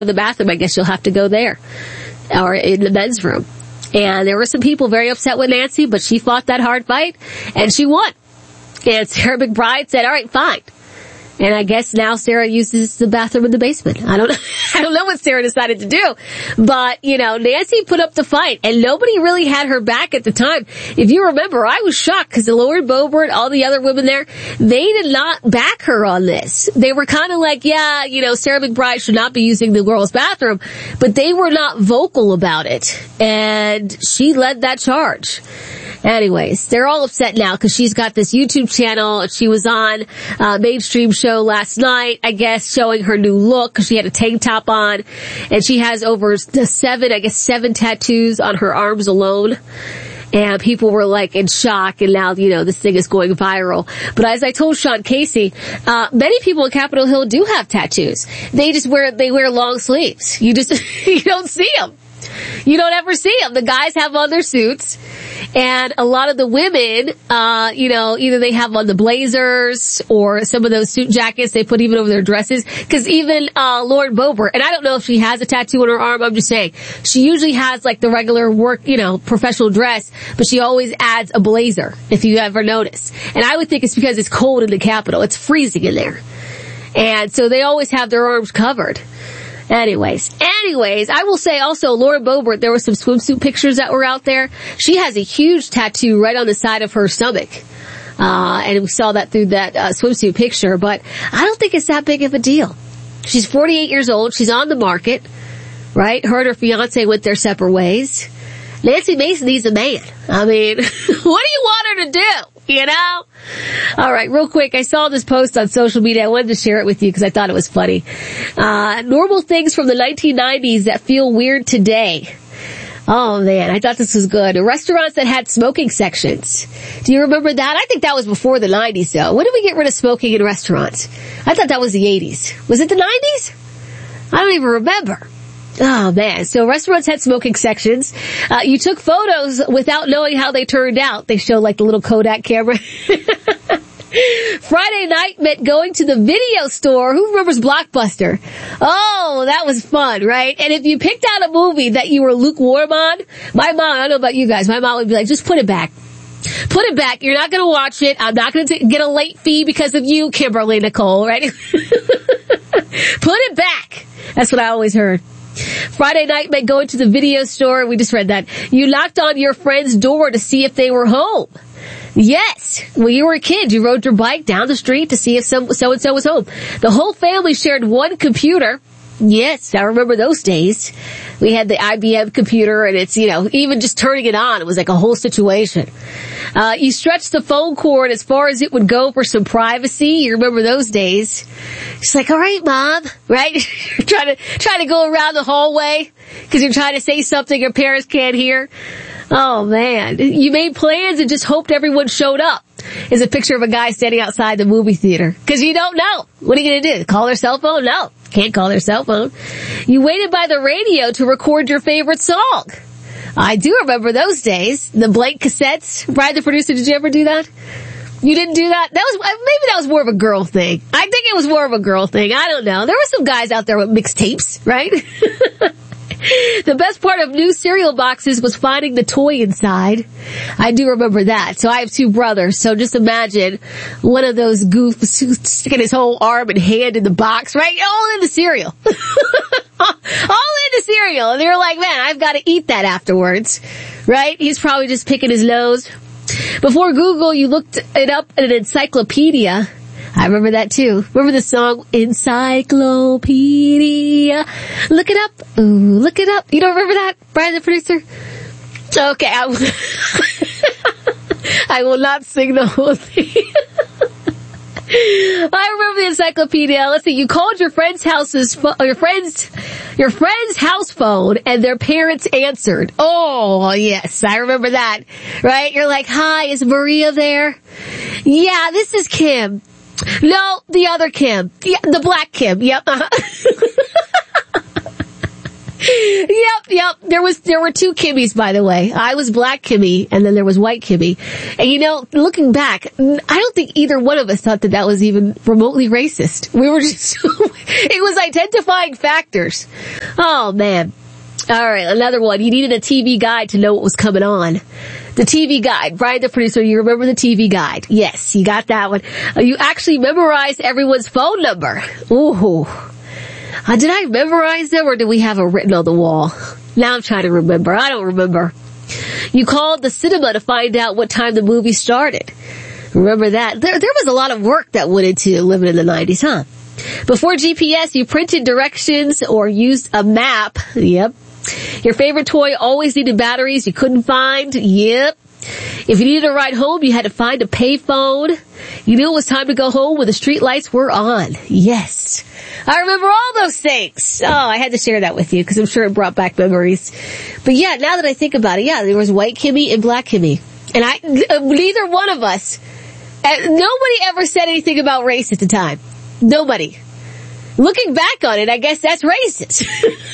the bathroom, I guess you'll have to go there or in the men's room. And there were some people very upset with Nancy, but she fought that hard fight and she won. And Sarah McBride said, all right, fine. And I guess now Sarah uses the bathroom in the basement. I don't know what Sarah decided to do. But, Nancy put up the fight and nobody really had her back at the time. If you remember, I was shocked because Lauren Boebert, all the other women there, they did not back her on this. They were kind of like, Sarah McBride should not be using the girls' bathroom, but they were not vocal about it. And she led that charge. Anyways, they're all upset now because she's got this YouTube channel. She was on a mainstream show last night, I guess, showing her new look because she had a tank top on. And she has over seven tattoos on her arms alone. And people were like in shock, and now, this thing is going viral. But as I told Sean Casey, many people in Capitol Hill do have tattoos. They wear long sleeves. You don't see them. You don't ever see them. The guys have on their suits. And a lot of the women, either they have on the blazers or some of those suit jackets they put even over their dresses. Cause even, Lauren Boebert, and I don't know if she has a tattoo on her arm, I'm just saying, she usually has like the regular work, professional dress, but she always adds a blazer, if you ever notice. And I would think it's because it's cold in the Capitol. It's freezing in there. And so they always have their arms covered. Anyways, I will say also, Lauren Boebert, there were some swimsuit pictures that were out there. She has a huge tattoo right on the side of her stomach. And we saw that through that swimsuit picture, but I don't think it's that big of a deal. She's 48 years old. She's on the market, right? Her and her fiance went their separate ways. Nancy Mason needs a man. I mean, what do you want her to do? All right, real quick, I saw this post on social media. I wanted to share it with you because I thought it was funny. Normal things from the 1990s that feel weird today. Oh man, I thought this was good. Restaurants that had smoking sections. Do you remember that? I think that was before the 90s though. When did we get rid of smoking in restaurants? I thought that was the 80s. Was it the 90s? I don't even remember. Oh man, so restaurants had smoking sections. You took photos without knowing how they turned out. They show like the little Kodak camera. Friday night meant going to the video store. Who remembers Blockbuster? Oh, that was fun, right? And if you picked out a movie that you were lukewarm on, my mom, I don't know about you guys, my mom would be like, just put it back. Put it back. You're not going to watch it. I'm not going to get a late fee because of you, Kimberly Nicole, right? Put it back. That's what I always heard. Friday night meant going to the video store. We just read that. You knocked on your friend's door to see if they were home. Yes. When you were a kid, you rode your bike down the street to see if so-and-so was home. The whole family shared one computer. Yes, I remember those days. We had the IBM computer and it's, even just turning it on, it was like a whole situation. You stretched the phone cord as far as it would go for some privacy. You remember those days. It's like, all right, Mom, right? You're trying to go around the hallway because you're trying to say something your parents can't hear. Oh man. You made plans and just hoped everyone showed up. Is a picture of a guy standing outside the movie theater. Cause you don't know. What are you gonna do? Call their cell phone? No. Can't call their cell phone. You waited by the radio to record your favorite song. I do remember those days. The blank cassettes. Brian, the producer, did you ever do that? You didn't do that? Maybe that was more of a girl thing. I think it was more of a girl thing. I don't know. There were some guys out there with mixtapes, right? The best part of new cereal boxes was finding the toy inside. I do remember that. So I have two brothers. So just imagine one of those goofs sticking his whole arm and hand in the box, right? All in the cereal. All in the cereal. And they're like, man, I've got to eat that afterwards, right? He's probably just picking his nose. Before Google, you looked it up in an encyclopedia. I remember that too. Remember the song, Encyclopedia? Look it up. Ooh, look it up. You don't remember that, Brian, the producer? Okay, I will not sing the whole thing. I remember the encyclopedia. Let's see, you called your friend's house phone and their parents answered. Oh, yes, I remember that. Right? You're like, hi, is Maria there? Yeah, this is Kim. No, the other Kim. Yeah, the black Kim. Yep. Yep. There were two Kimmys, by the way. I was Black Kimmy, and then there was White Kimmy. And looking back, I don't think either one of us thought that was even remotely racist. We were just, it was identifying factors. Oh, man. All right, another one. You needed a TV guide to know what was coming on. The TV guide. Brian, the producer, you remember the TV guide? Yes, you got that one. You actually memorized everyone's phone number. Ooh. Did I memorize them, or did we have it written on the wall? Now I'm trying to remember. I don't remember. You called the cinema to find out what time the movie started. Remember that? There was a lot of work that went into living in the 90s, huh? Before GPS, you printed directions or used a map. Yep. Your favorite toy always needed batteries you couldn't find. Yep. If you needed a ride home, you had to find a payphone. You knew it was time to go home when the street lights were on. Yes. I remember all those things. Oh, I had to share that with you because I'm sure it brought back memories. But yeah, now that I think about it, yeah, there was White Kimmy and Black Kimmy. And neither one of us, nobody ever said anything about race at the time. Nobody. Looking back on it, I guess that's racist.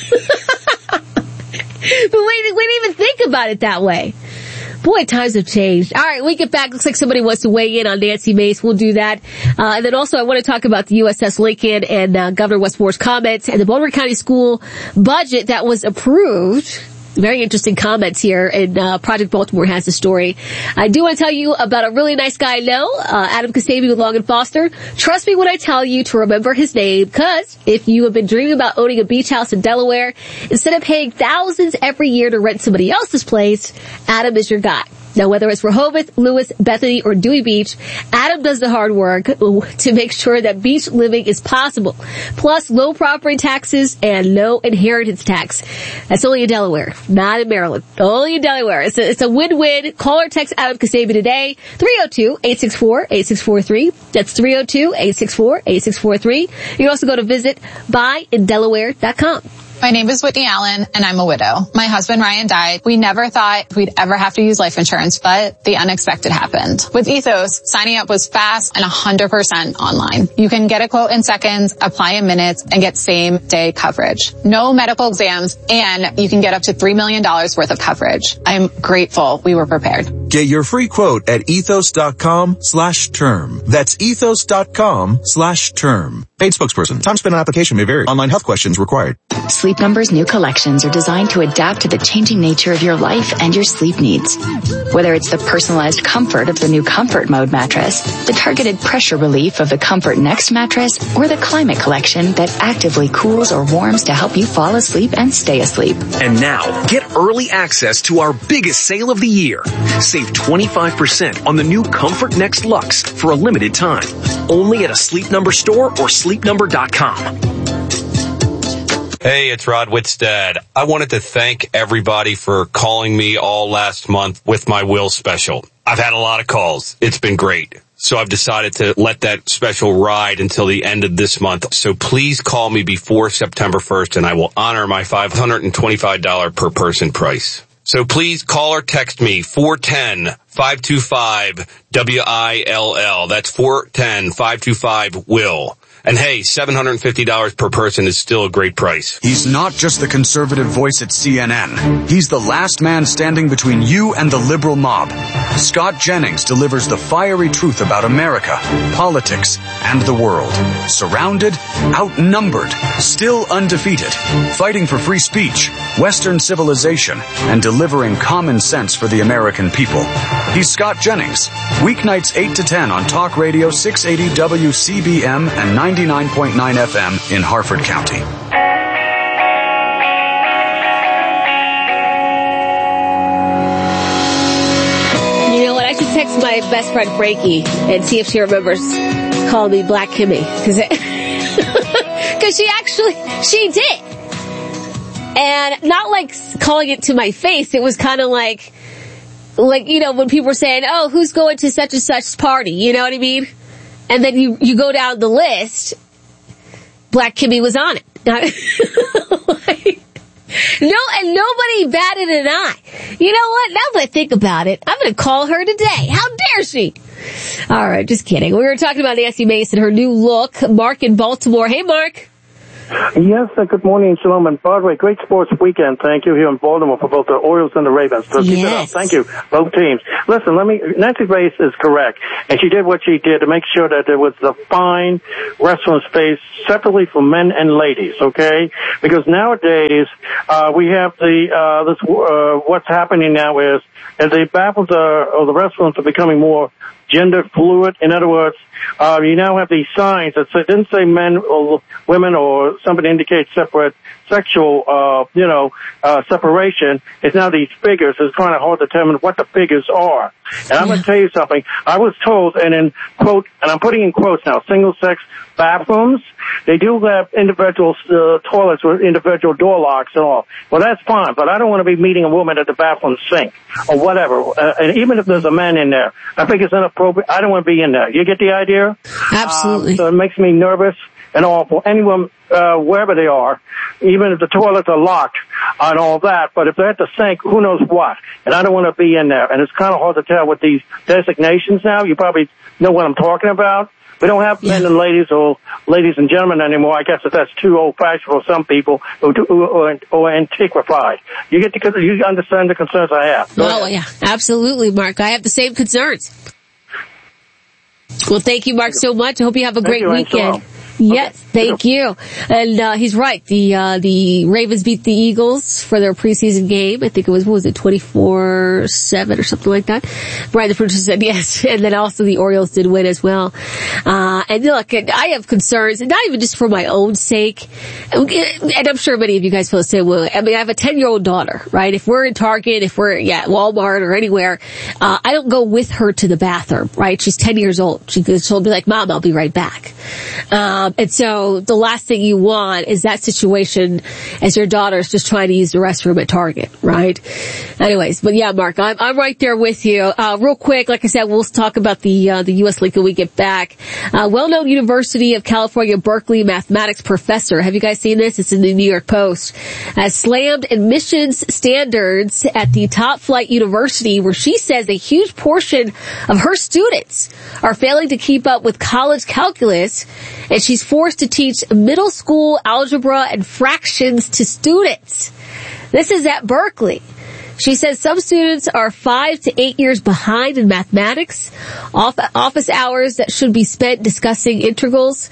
But we didn't even think about it that way. Boy, times have changed. All right, we get back. Looks like somebody wants to weigh in on Nancy Mace. We'll do that. And then also I want to talk about the USS Lincoln and Governor Wes Moore's comments and the Baltimore County School budget that was approved. Very interesting comments here, and Project Baltimore has the story. I do want to tell you about a really nice guy I know, Adam Kasabi with Long & Foster. Trust me when I tell you to remember his name, because if you have been dreaming about owning a beach house in Delaware, instead of paying thousands every year to rent somebody else's place, Adam is your guy. Now, whether it's Rehoboth, Lewis, Bethany, or Dewey Beach, Adam does the hard work to make sure that beach living is possible. Plus, low property taxes and no inheritance tax. That's only in Delaware, not in Maryland. Only in Delaware. It's a win-win. Call or text Adam Kasabi today. 302-864-8643. That's 302-864-8643. You can also go to visit buyindelaware.com. My name is Whitney Allen, and I'm a widow. My husband, Ryan, died. We never thought we'd ever have to use life insurance, but the unexpected happened. With Ethos, signing up was fast and 100% online. You can get a quote in seconds, apply in minutes, and get same-day coverage. No medical exams, and you can get up to $3 million worth of coverage. I'm grateful we were prepared. Get your free quote at ethos.com/term. That's ethos.com/term. Paid spokesperson. Time spent on application may vary. Online health questions required. Sleep Number's new collections are designed to adapt to the changing nature of your life and your sleep needs. Whether it's the personalized comfort of the new Comfort Mode mattress, the targeted pressure relief of the Comfort Next mattress, or the Climate Collection that actively cools or warms to help you fall asleep and stay asleep. And now, get early access to our biggest sale of the year. Save 25% on the new Comfort Next Luxe for a limited time. Only at a Sleep Number store or sleepnumber.com. Hey, it's Rod Whitstead. I wanted to thank everybody for calling me all last month with my will special. I've had a lot of calls. It's been great. So I've decided to let that special ride until the end of this month. So please call me before September 1st and I will honor my $525 per person price. So please call or text me 410-525-WILL. That's 410-525-WILL. And hey, $750 per person is still a great price. He's not just the conservative voice at CNN. He's the last man standing between you and the liberal mob. Scott Jennings delivers the fiery truth about America, politics, and the world. Surrounded, outnumbered, still undefeated, fighting for free speech, Western civilization, and delivering common sense for the American people. He's Scott Jennings. Weeknights 8 to 10 on Talk Radio 680 WCBM and 99.9 FM in Harford County. You know what? I should text my best friend Frankie and see if she remembers calling me Black Kimmy. Because she did. And not like calling it to my face. It was kind of like, when people were saying, oh, who's going to such and such party? You know what I mean? And then you go down the list, Black Kimmy was on it. No, and nobody batted an eye. You know what? Now that I think about it, I'm going to call her today. How dare she? All right, just kidding. We were talking about Nancy Mace and her new look. Mark in Baltimore. Hey, Mark. Yes, good morning, Shalom. And by the way, great sports weekend. Thank you here in Baltimore for both the Orioles and the Ravens. So keep it up. Thank you, both teams. Listen, Nancy Grace is correct. And she did what she did to make sure that there was a fine restaurant space separately for men and ladies, okay? Because nowadays, we have what's happening now is the bathrooms or the restaurants are becoming more gender fluid. In other words, you now have these signs that didn't say men or women or something to indicate separate sexual, separation. It's now these figures. It's kind of hard to determine what the figures are. And I'm going to tell you something. I was told, and in quote, and I'm putting in quotes now, single-sex bathrooms, they do have individual toilets with individual door locks and all. Well, that's fine, but I don't want to be meeting a woman at the bathroom sink or whatever. And even if there's a man in there, I think it's inappropriate. I don't want to be in there. You get the idea? Absolutely. So it makes me nervous and all for anyone, wherever they are, even if the toilets are locked and all that. But if they're at the sink, who knows what? And I don't want to be in there. And it's kind of hard to tell with these designations now. You probably know what I'm talking about. We don't have men and ladies or ladies and gentlemen anymore. I guess that's too old-fashioned for some people or antiquified. You understand the concerns I have. Oh, yeah, absolutely, Mark. I have the same concerns. Well, thank you, Mark, so much. I hope you have a great weekend. Yes, thank you. And he's right. The Ravens beat the Eagles for their preseason game. I think it was, 24-7 or something like that. Brian, the producer, said yes. And then also the Orioles did win as well. And look, I have concerns, not even just for my own sake. And I'm sure many of you guys feel the same way. I mean, I have a 10-year-old daughter, right? If we're in Target, if we're at Walmart or anywhere, I don't go with her to the bathroom, right? She's 10 years old. She'll be like, Mom, I'll be right back. And so the last thing you want is that situation as your daughter's just trying to use the restroom at Target, right? Anyways, but yeah, Mark, I'm right there with you. Real quick, like I said, we'll talk about the U.S. League when we get back. Well-known University of California, Berkeley mathematics professor. Have you guys seen this? It's in the New York Post. Has slammed admissions standards at the top flight university where she says a huge portion of her students are failing to keep up with college calculus, and she's forced to teach middle school algebra and fractions to students. This is at Berkeley. She says some students are 5 to 8 years behind in mathematics. Office hours that should be spent discussing integrals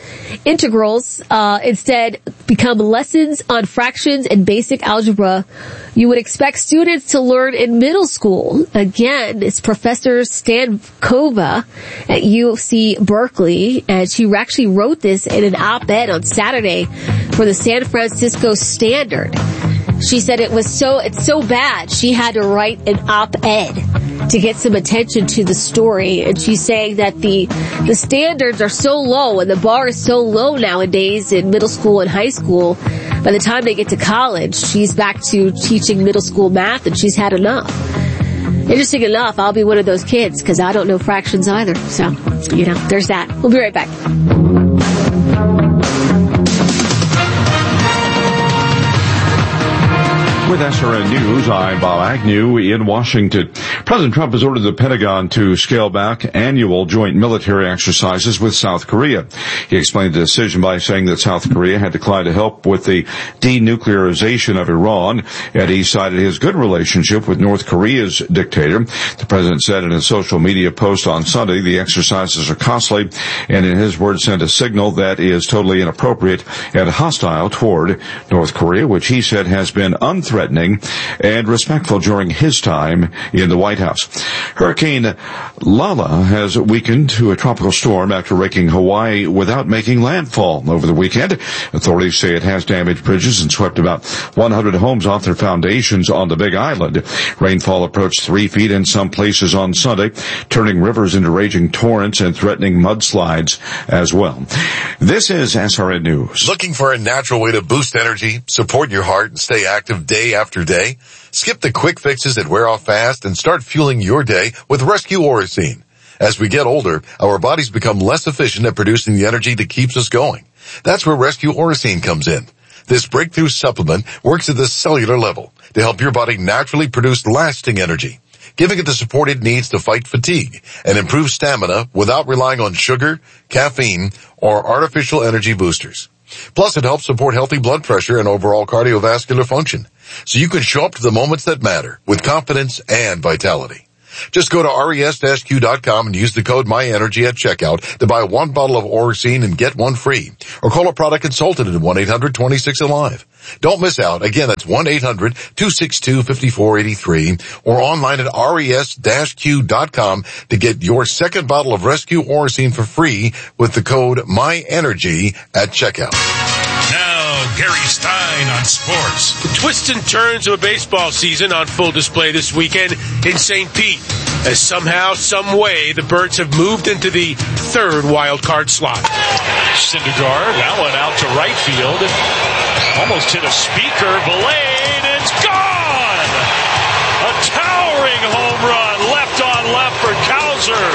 instead become lessons on fractions and basic algebra you would expect students to learn in middle school. Again, it's Professor Stankova at UC Berkeley, and she actually wrote this in an op-ed on Saturday for the San Francisco Standard. She said it's so bad she had to write an op-ed to get some attention to the story. And she's saying that the standards are so low and the bar is so low nowadays in middle school and high school. By the time they get to college, she's back to teaching middle school math and she's had enough. Interesting enough, I'll be one of those kids because I don't know fractions either. So, there's that. We'll be right back. With SRN News, I'm Bob Agnew in Washington. President Trump has ordered the Pentagon to scale back annual joint military exercises with South Korea. He explained the decision by saying that South Korea had declined to help with the denuclearization of Iran, and he cited his good relationship with North Korea's dictator. The president said in a social media post on Sunday the exercises are costly and, in his words, sent a signal that is totally inappropriate and hostile toward North Korea, which he said has been unthreatening and respectful during his time in the White House. Hurricane Lala has weakened to a tropical storm after raking Hawaii without making landfall over the weekend. Authorities say it has damaged bridges and swept about 100 homes off their foundations on the Big Island. Rainfall approached 3 feet in some places on Sunday, turning rivers into raging torrents and threatening mudslides as well. This is SRN News. Looking for a natural way to boost energy, support your heart, and stay active day after day? Skip the quick fixes that wear off fast and start fueling your day with Rescue Orosine. As we get older, our bodies become less efficient at producing the energy that keeps us going. That's where Rescue Orosine comes in. This breakthrough supplement works at the cellular level to help your body naturally produce lasting energy, giving it the support it needs to fight fatigue and improve stamina without relying on sugar, caffeine, or artificial energy boosters. Plus, it helps support healthy blood pressure and overall cardiovascular function, so you can show up to the moments that matter with confidence and vitality. Just go to res-q.com and use the code MyEnergy at checkout to buy 1 bottle of Oracene and get 1 free. Or call a product consultant at 1-800-26-ALIVE. Don't miss out. Again, that's 1-800-262-5483 or online at res-q.com to get your second bottle of Rescue Oracene for free with the code MyEnergy at checkout. Now, Gary Stein on sports. The twists and turns of a baseball season on full display this weekend in St. Pete. As somehow, some way, the Birds have moved into the third wild card slot. Syndergaard, that one out to right field. Almost hit a speaker. Valade, it's gone! A towering home run, left on left for Cowser.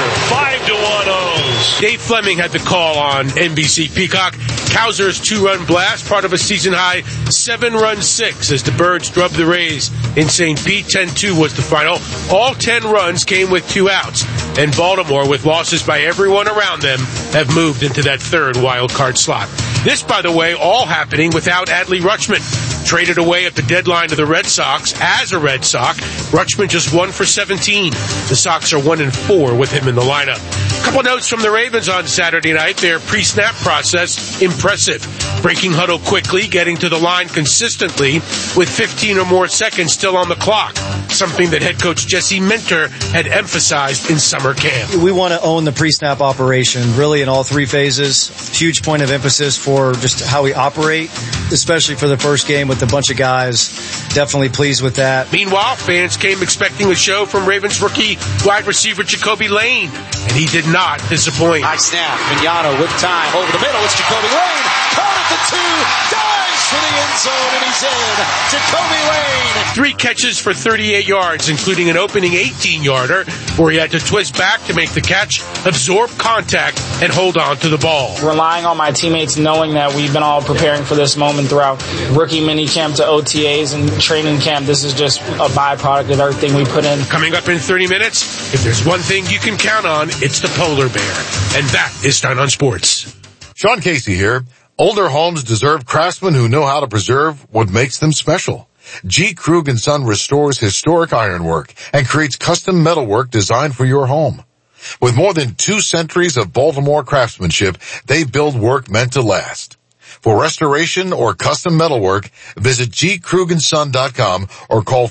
5-1 O's. Dave Fleming had the call on NBC Peacock. Cowser's 2-run blast, part of a season-high 7-run 6 as the Birds drubbed the Rays in St. Pete. 10-2 was the final. All 10 runs came with 2 outs. And Baltimore, with losses by everyone around them, have moved into that third wild card slot. This, by the way, all happening without Adley Rutschman. Traded away at the deadline to the Red Sox as a Red Sox. Rutschman just 1 for 17. The Sox are 1-4 with him in the lineup. A couple notes from the Ravens on Saturday night. Their pre-snap process, impressive. Breaking huddle quickly, getting to the line consistently with 15 or more seconds still on the clock. Something that head coach Jesse Minter had emphasized in summer camp. We want to own the pre-snap operation, really in all 3 phases. Huge point of emphasis for just how we operate, especially for the first game with a bunch of guys. Definitely pleased with that. Meanwhile, fans came expecting a show from Ravens rookie wide receiver Jacoby Lane, and he did not disappoint. High snap, Mignano with time, over the middle, it's Jacoby Lane, caught at the 2, dives for the end zone, and he's in. Jacoby Lane. 3 catches for 38 yards, including an opening 18-yarder, where he had to twist back to make the catch, absorb contact, and hold on to the ball. Relying on my teammates, knowing that we've been all preparing for this moment throughout rookie minicamp to OTAs and training camp, this is just a byproduct of everything we put in. Coming up in 30 minutes, if there's one thing you can count on, it's the polar bear. And that is Stein on Sports. Sean Casey here. Older homes deserve craftsmen who know how to preserve what makes them special. G. Krug & Son restores historic ironwork and creates custom metalwork designed for your home. With more than 2 centuries of Baltimore craftsmanship, they build work meant to last. For restoration or custom metalwork, visit gkrugandson.com or call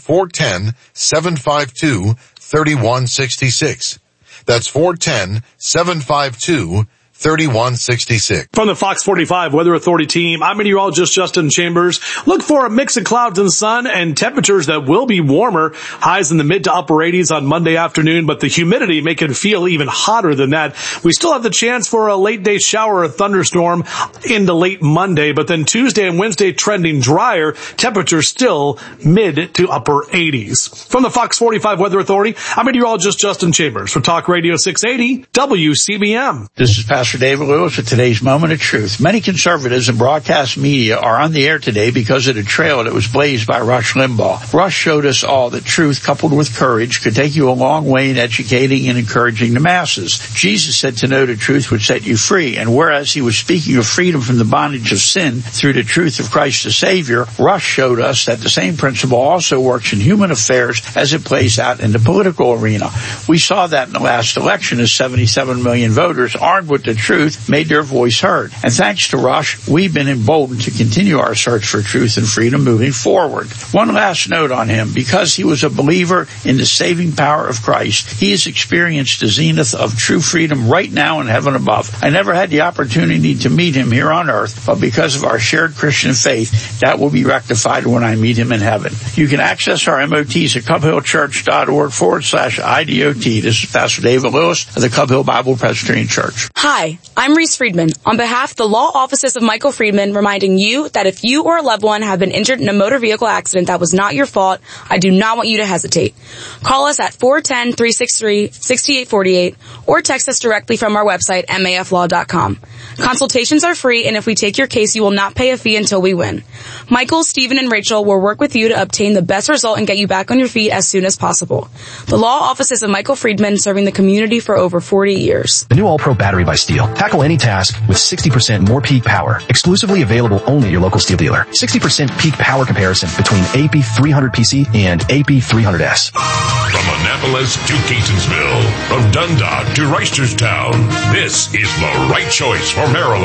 410-752-3166. That's 410-752-3166. From the Fox 45 Weather Authority team, I'm meteorologist Justin Chambers. Look for a mix of clouds and sun and temperatures that will be warmer. Highs in the mid to upper 80s on Monday afternoon, but the humidity make it feel even hotter than that. We still have the chance for a late day shower or thunderstorm into late Monday, but then Tuesday and Wednesday trending drier. Temperatures still mid to upper 80s. From the Fox 45 Weather Authority, I'm meteorologist Justin Chambers for Talk Radio 680 WCBM. This is Pastor David Lewis with today's Moment of Truth. Many conservatives and broadcast media are on the air today because of the trail that was blazed by Rush Limbaugh. Rush showed us all that truth coupled with courage could take you a long way in educating and encouraging the masses. Jesus said to know the truth would set you free, and whereas he was speaking of freedom from the bondage of sin through the truth of Christ the Savior, Rush showed us that the same principle also works in human affairs as it plays out in the political arena. We saw that in the last election as 77 million voters armed with the truth made their voice heard. And thanks to Rush, we've been emboldened to continue our search for truth and freedom moving forward. One last note on him. Because he was a believer in the saving power of Christ, he has experienced the zenith of true freedom right now in heaven above. I never had the opportunity to meet him here on earth, but because of our shared Christian faith, that will be rectified when I meet him in heaven. You can access our MOTs at cubhillchurch.org/IDOT. This is Pastor David Lewis of the Cub Hill Bible Presbyterian Church. Hi, I'm Reese Friedman. On behalf of the law offices of Michael Friedman, reminding you that if you or a loved one have been injured in a motor vehicle accident that was not your fault, I do not want you to hesitate. Call us at 410-363-6848 or text us directly from our website, maflaw.com. Consultations are free, and if we take your case, you will not pay a fee until we win. Michael, Stephen, and Rachel will work with you to obtain the best result and get you back on your feet as soon as possible. The law offices of Michael Friedman, serving the community for over 40 years. The new All-Pro battery by Steel. Tackle any task with 60% more peak power. Exclusively available only at your local Steel dealer. 60% peak power comparison between AP300PC and AP300S. From Annapolis to Catonsville, from Dundalk to Reisterstown, this is the right choice for Maryland.